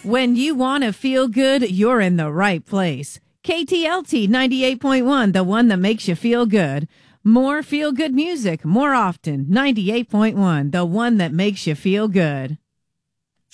When you want to feel good, you're in the right place. KTLT 98.1, the one that makes you feel good. More feel good music, more often. 98.1, the one that makes you feel good.